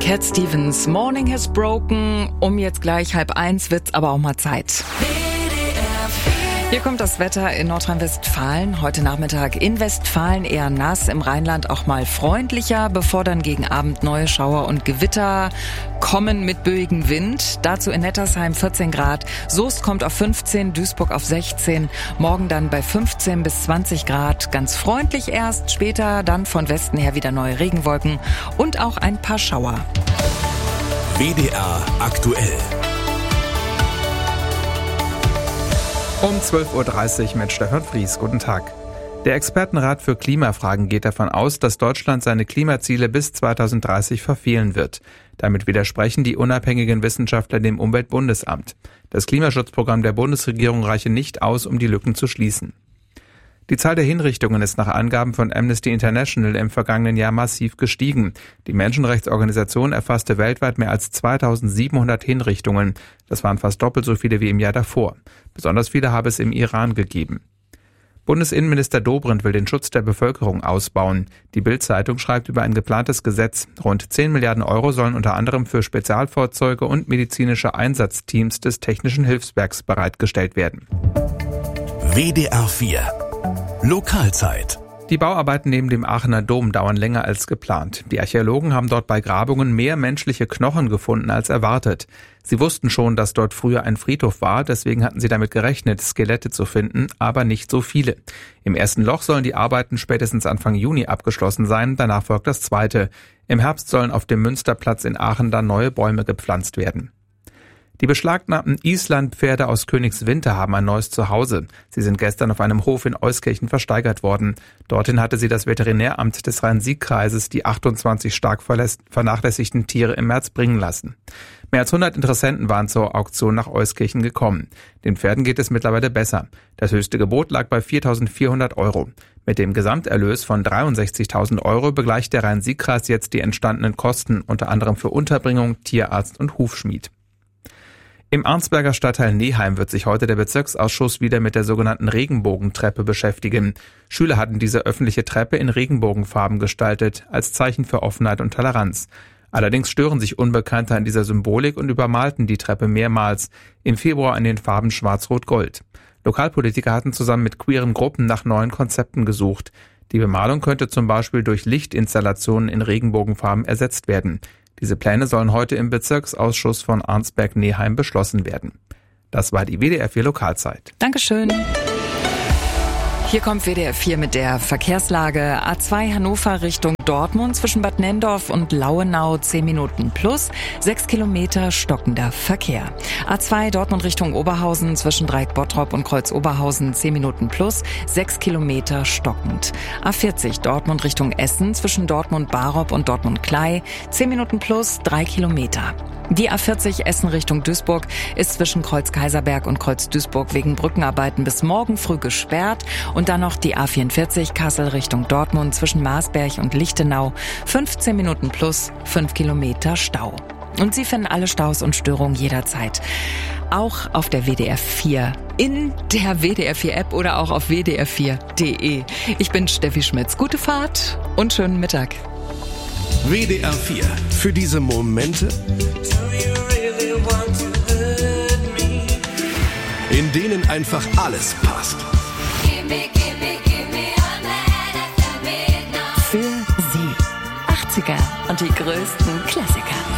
Cat Stevens, Morning has broken. Um jetzt gleich 12:30 wird's aber auch mal Zeit. Hier kommt das Wetter in Nordrhein-Westfalen. Heute Nachmittag in Westfalen eher nass, im Rheinland auch mal freundlicher, bevor dann gegen Abend neue Schauer und Gewitter kommen mit böigem Wind. Dazu in Nettersheim 14 Grad, Soest kommt auf 15, Duisburg auf 16, morgen dann bei 15 bis 20 Grad. Ganz freundlich erst, später dann von Westen her wieder neue Regenwolken und auch ein paar Schauer. WDR aktuell. Um 12:30 Uhr mit Stefan Fries. Guten Tag. Der Expertenrat für Klimafragen geht davon aus, dass Deutschland seine Klimaziele bis 2030 verfehlen wird. Damit widersprechen die unabhängigen Wissenschaftler dem Umweltbundesamt. Das Klimaschutzprogramm der Bundesregierung reiche nicht aus, um die Lücken zu schließen. Die Zahl der Hinrichtungen ist nach Angaben von Amnesty International im vergangenen Jahr massiv gestiegen. Die Menschenrechtsorganisation erfasste weltweit mehr als 2700 Hinrichtungen. Das waren fast doppelt so viele wie im Jahr davor. Besonders viele habe es im Iran gegeben. Bundesinnenminister Dobrindt will den Schutz der Bevölkerung ausbauen. Die Bild-Zeitung schreibt über ein geplantes Gesetz. Rund 10 Milliarden Euro sollen unter anderem für Spezialfahrzeuge und medizinische Einsatzteams des Technischen Hilfswerks bereitgestellt werden. WDR 4 Lokalzeit. Die Bauarbeiten neben dem Aachener Dom dauern länger als geplant. Die Archäologen haben dort bei Grabungen mehr menschliche Knochen gefunden als erwartet. Sie wussten schon, dass dort früher ein Friedhof war, deswegen hatten sie damit gerechnet, Skelette zu finden, aber nicht so viele. Im ersten Loch sollen die Arbeiten spätestens Anfang Juni abgeschlossen sein, danach folgt das zweite. Im Herbst sollen auf dem Münsterplatz in Aachen dann neue Bäume gepflanzt werden. Die beschlagnahmten Islandpferde aus Königswinter haben ein neues Zuhause. Sie sind gestern auf einem Hof in Euskirchen versteigert worden. Dorthin hatte sie das Veterinäramt des Rhein-Sieg-Kreises die 28 stark vernachlässigten Tiere im März bringen lassen. Mehr als 100 Interessenten waren zur Auktion nach Euskirchen gekommen. Den Pferden geht es mittlerweile besser. Das höchste Gebot lag bei 4.400 Euro. Mit dem Gesamterlös von 63.000 Euro begleicht der Rhein-Sieg-Kreis jetzt die entstandenen Kosten, unter anderem für Unterbringung, Tierarzt und Hufschmied. Im Arnsberger Stadtteil Neheim wird sich heute der Bezirksausschuss wieder mit der sogenannten Regenbogentreppe beschäftigen. Schüler hatten diese öffentliche Treppe in Regenbogenfarben gestaltet, als Zeichen für Offenheit und Toleranz. Allerdings stören sich Unbekannte an dieser Symbolik und übermalten die Treppe mehrmals, im Februar in den Farben Schwarz-Rot-Gold. Lokalpolitiker hatten zusammen mit queeren Gruppen nach neuen Konzepten gesucht. Die Bemalung könnte zum Beispiel durch Lichtinstallationen in Regenbogenfarben ersetzt werden. Diese Pläne sollen heute im Bezirksausschuss von Arnsberg-Neheim beschlossen werden. Das war die WDR 4 Lokalzeit. Dankeschön. Hier kommt WDR 4 mit der Verkehrslage. A2 Hannover Richtung Dortmund zwischen Bad Nenndorf und Lauenau 10 Minuten plus 6 Kilometer stockender Verkehr. A2 Dortmund Richtung Oberhausen zwischen Dreieck-Bottrop und Kreuz-Oberhausen 10 Minuten plus 6 Kilometer stockend. A40 Dortmund Richtung Essen zwischen Dortmund-Barop und Dortmund-Klei 10 Minuten plus 3 Kilometer. Die A40 Essen Richtung Duisburg ist zwischen Kreuz Kaiserberg und Kreuz Duisburg wegen Brückenarbeiten bis morgen früh gesperrt. Und dann noch die A44 Kassel Richtung Dortmund zwischen Marsberg und Lichtenau 15 Minuten plus 5 Kilometer Stau. Und Sie finden alle Staus und Störungen jederzeit auch auf der WDR 4, in der WDR 4 App oder auch auf wdr4.de. Ich bin Steffi Schmitz. Gute Fahrt und schönen Mittag. WDR 4. Für diese Momente, in denen einfach alles passt. Für Sie 80er und die größten Klassiker.